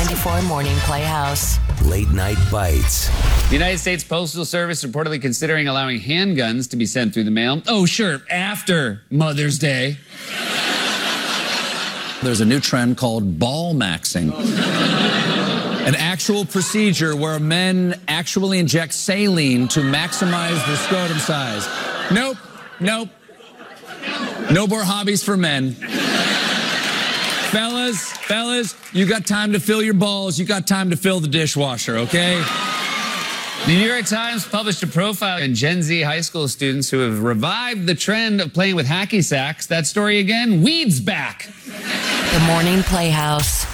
94 Morning Playhouse. Late Night Bites. The United States Postal Service reportedly considering allowing handguns to be sent through the mail. Oh, sure, after Mother's Day. There's a new trend called ball maxing. An actual procedure where men actually inject saline to maximize their scrotum size. Nope. No more hobbies for men. Fellas, you got time to fill your balls. You got time to fill the dishwasher, okay? The New York Times published a profile on Gen Z high school students who have revived the trend of playing with hacky sacks. That story again, weed's back. The Morning Playhouse.